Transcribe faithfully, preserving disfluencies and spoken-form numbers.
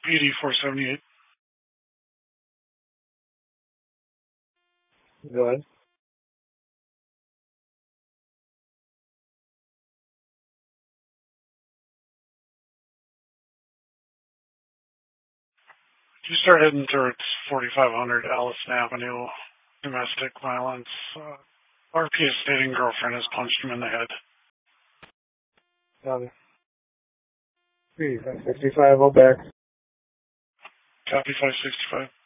P D four seventy-eight. Go ahead. You start heading towards forty-five hundred Allison Avenue, domestic violence. Uh, R P is stating girlfriend has punched him in the head. Copy. three five sixty-five, oh back. Copy five sixty-five.